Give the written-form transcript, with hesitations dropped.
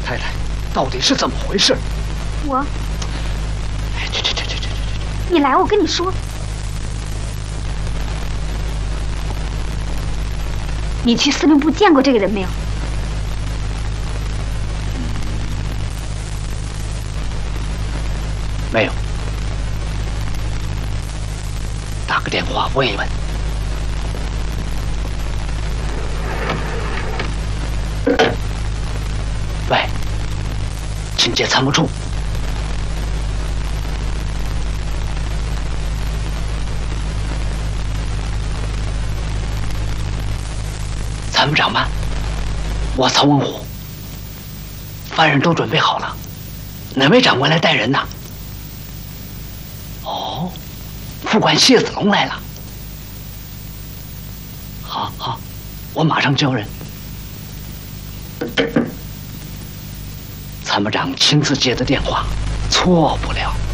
太太，到底是怎么回事？ 我， 哎，去， 你来，我跟你说，你去司令部见过这个人没有？ 没有。打个电话问一问。喂，请接参谋处。参谋长吗？我曹文虎。犯人都准备好了，哪位长官来带人呢？哦，副官谢子龙来了。好，我马上叫人。参谋长亲自接的电话，错不了。